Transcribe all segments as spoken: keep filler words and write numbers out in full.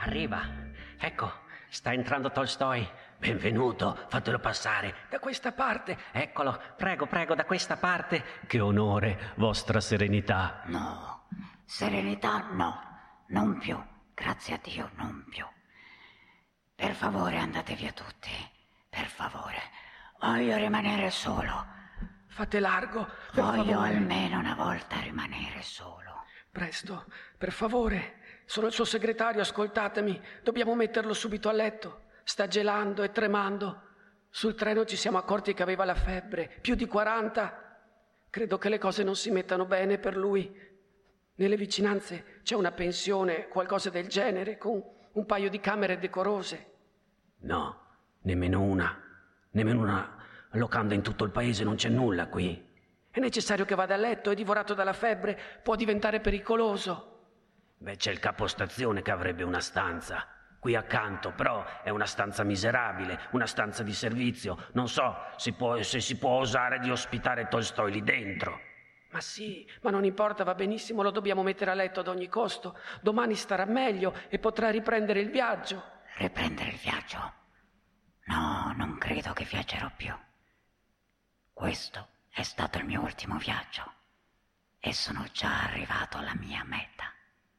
Arriva. Ecco, sta entrando Tolstoi. Benvenuto, fatelo passare. Da questa parte. Eccolo, prego, prego, da questa parte. Che onore, vostra serenità. No, serenità no, non più. Grazie a Dio, non più. Per favore, andate via tutti. Per favore, voglio rimanere solo. Fate largo, per Voglio favore. almeno una volta rimanere solo. Presto, per favore. Sono il suo segretario, ascoltatemi. Dobbiamo metterlo subito a letto. Sta gelando e tremando. Sul treno ci siamo accorti che aveva la febbre, più di quaranta. Credo che le cose non si mettano bene per lui. Nelle vicinanze c'è una pensione, qualcosa del genere, con un paio di camere decorose. No, nemmeno una. Nemmeno una locanda in tutto il paese, non c'è nulla qui. È necessario che vada a letto, è divorato dalla febbre, può diventare pericoloso. Beh, c'è il capostazione che avrebbe una stanza. Qui accanto, però è una stanza miserabile, una stanza di servizio. Non so se, può, se si può osare di ospitare Tolstoi lì dentro. Ma sì, ma non importa, va benissimo, lo dobbiamo mettere a letto ad ogni costo. Domani starà meglio e potrà riprendere il viaggio. Riprendere il viaggio? No, non credo che viaggerò più. Questo è stato il mio ultimo viaggio e sono già arrivato alla mia meta.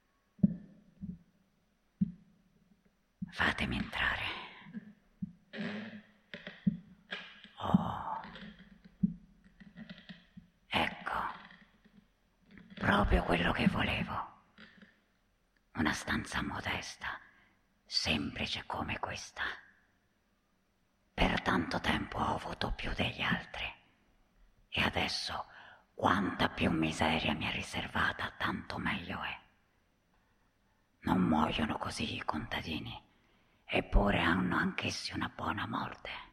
Fatemi entrare. Oh, ecco, proprio quello che volevo. Una stanza modesta, semplice come questa. Per tanto tempo ho avuto più degli altri e adesso quanta più miseria mi è riservata, tanto meglio è. Non muoiono così i contadini. Eppure hanno anch'essi una buona morte.